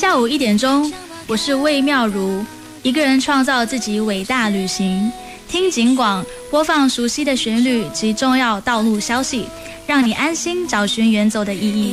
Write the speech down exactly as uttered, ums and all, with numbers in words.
下午一点钟，我是魏妙如，一个人创造自己伟大旅行。听警广播放熟悉的旋律及重要道路消息，让你安心找寻远走的意义。